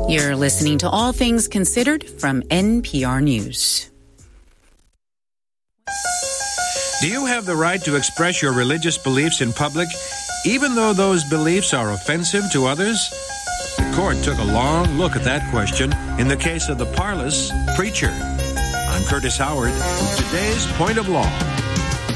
You're listening to All Things Considered from NPR News. Do you have the right to express your religious beliefs in public, even though those beliefs are offensive to others? The court took a long look at that question in the case of the Parlous Preacher. I'm Curtis Howard with today's Point of Law.